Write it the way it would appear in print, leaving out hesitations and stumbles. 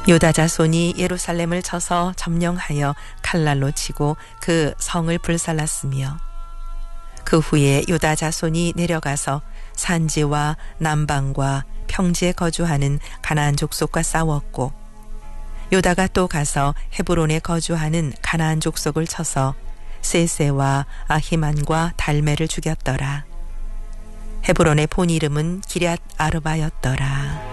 유다 자손이 예루살렘을 쳐서 점령하여 칼날로 치고 그 성을 불살랐으며 그 후에 유다 자손이 내려가서 산지와 남방과 평지에 거주하는 가나안 족속과 싸웠고 유다가 또 가서 헤브론에 거주하는 가나안 족속을 쳐서 세세와 아히만과 달메를 죽였더라. 헤브론의 본 이름은 기럇 아르바였더라.